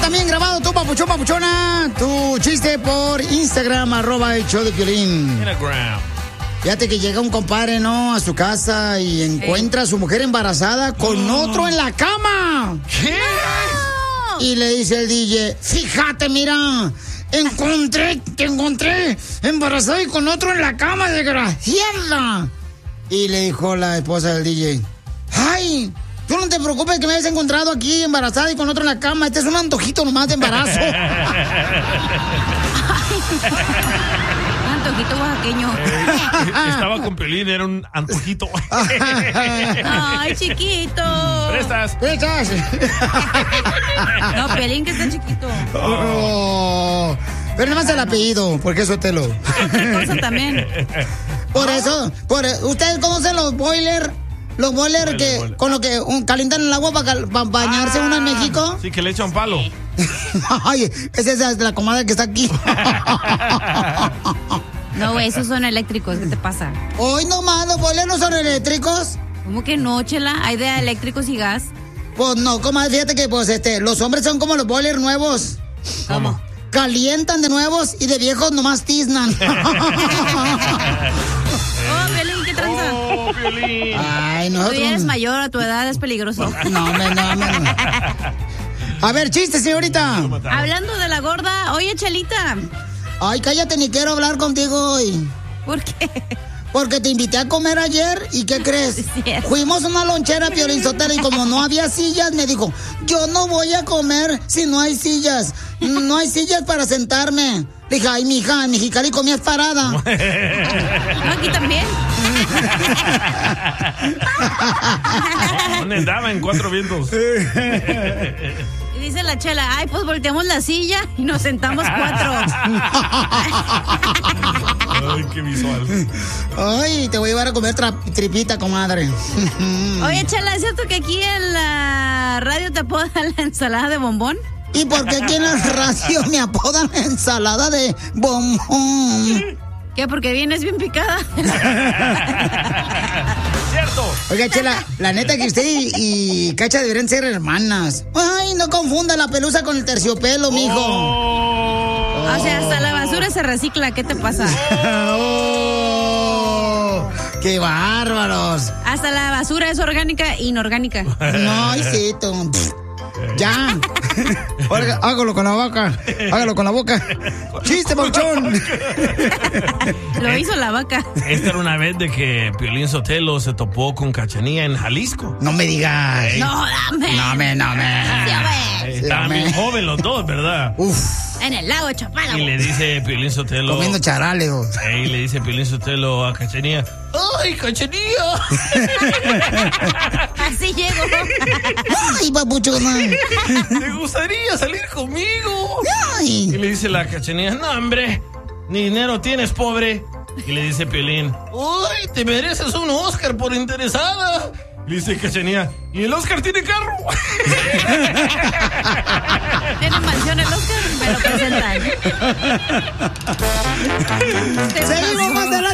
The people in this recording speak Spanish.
también grabado tú, papuchón, papuchona, tu chiste por Instagram, @el show de Piolín. Instagram. Fíjate que llega un compadre, ¿no?, a su casa y encuentra a su mujer embarazada con otro en la cama. ¿Qué? Y le dice el DJ, fíjate, mira, te encontré embarazada y con otro en la cama, desgraciada. Y le dijo la esposa del DJ, ay, tú no te preocupes que me hayas encontrado aquí embarazada y con otro en la cama. Este es un antojito nomás de embarazo. Un antojito oaxaqueño. Estaba con Piolín, era un antojito. Ay, chiquito. ¿Prestas? No, Piolín que está chiquito. Oh, pero nada más el apellido, porque es Sotelo. Otra cosa también. Por eso, ¿ustedes conocen los boilers? Los boilers que con lo que calientan el agua para bañarse uno en México. Sí, que le echan palo. Ay, esa es la comadre que está aquí. No, güey, esos son eléctricos. ¿Qué te pasa? Hoy nomás, los boilers no son eléctricos. ¿Cómo que no, Chela? ¿Hay de eléctricos y gas? Pues no, comadre, fíjate que los hombres son como los boilers nuevos. ¿Cómo? Calientan de nuevos y de viejos nomás tiznan. Oh, Piolín, ¿qué tranza? Oh, Piolín. Ay, nosotros... Tú ya eres mayor, a tu edad es peligroso. No. A ver, chiste, señorita. Hablando de la gorda, oye, Chelita. Ay, cállate, ni quiero hablar contigo hoy. ¿Por qué? Porque te invité a comer ayer y ¿qué crees? Sí. Fuimos a una lonchera, Piolín Sotelo, y como no había sillas, me dijo, yo no voy a comer si no hay sillas. No hay sillas para sentarme. Le dije, ay, mija, en Mexicali comías parada. No, aquí también. ¿Dónde andaba? En Cuatro Vientos. Y dice la Chela, ay, pues volteamos la silla y nos sentamos 4. Ay, qué visual. Ay, te voy a llevar a comer tripita, comadre. Oye, Chela, ¿es cierto que aquí en la radio te apodan la ensalada de bombón? ¿Y por qué aquí en la radio me apodan la ensalada de bombón? ¿Qué? ¿Porque vienes bien picada? Cierto. Oiga, Chela, la neta que usted y Cacha deberían ser hermanas. Ay, no confunda la pelusa con el terciopelo, mijo. O sea, hasta la basura se recicla, ¿qué te pasa? Oh, ¡qué bárbaros! Hasta la basura es orgánica e inorgánica. No, hijito. Ya. Oiga, hágalo con la vaca. Hágalo con la boca. ¡Chiste, Pauchón! Lo hizo la vaca. Esta era una vez de que Piolín Sotelo se topó con Cachanilla en Jalisco. No me digas. No, dame. No me. Estaban bien jóvenes los dos, ¿verdad? Uf. En el lago de Chapala. Y le dice Piolín Sotelo... Comiendo charales. Y le dice Piolín Sotelo a Cachanilla, ¡ay, Cachanilla! Así llego. Ay, papuchona. ¿Te gustaría salir conmigo? Ay. Y le dice la Cachanilla, no, hombre, ni dinero tienes, pobre. Y le dice Piolín, ¡uy, te mereces un Oscar por interesada! Y le dice Cachanilla, ¿y el Oscar tiene carro? Tiene mansión el Oscar, me lo presentan. Seguimos más adelante.